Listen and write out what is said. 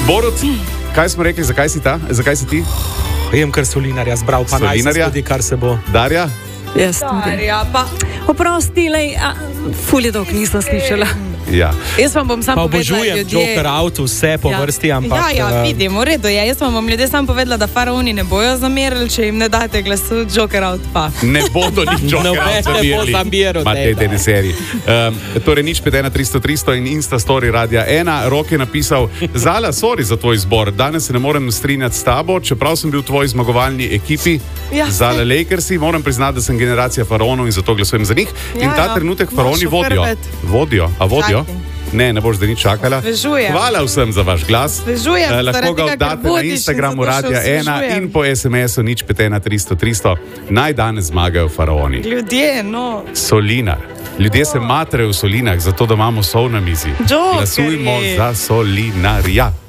Borut, kaj smo rekli, zakaj si ti? Jem kar Solinarja zbral, pa naj se zgodi, kar se bo. Darja? Jaz tudi. Oprosti, ful je dolg nisem slišala. Ja. Jaz vam bom sam povedala, obožujem Joker out, vse po vrsti, ampak... vidim, v redu je. Jaz vam bom ljudje sam povedala, da faraoni ne bojo zamerili, če jim ne date glasu Joker out pa. Ne bodo nič Joker out zamerili. Matej ne seriji. Torej nič 51300 in Insta story Radia 1. Rok je napisal, Zala, sorry za tvoj izbor. Danes se ne morem strinjati s tabo, čeprav sem bil v tvoji zmagovalni ekipi. Zala Lakersi, moram priznati, da sem generacija faraonov in zato glasujem za njih. In ta trenutek faraoni vodijo. Ne boš zdaj nič čakala. Hvala vsem za vaš glas. Lahko ga oddate na Instagramu Radia 1 in po SMS-u nič 51300. Naj danes zmagajo faraoni. Ljudje, no. Solinar. Ljudje se matrejo v solinah, zato da imamo sol na mizi. Glasujmo za Solinarja.